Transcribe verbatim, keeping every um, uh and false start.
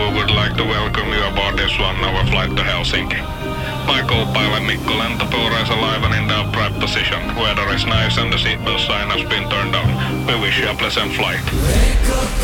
we would like to welcome you aboard this one hour flight to Helsinki. My co-pilot Mikko Lentopuura is alive and in the upright position. Weather is nice and the seatbelt sign has been turned on. We wish you a pleasant flight.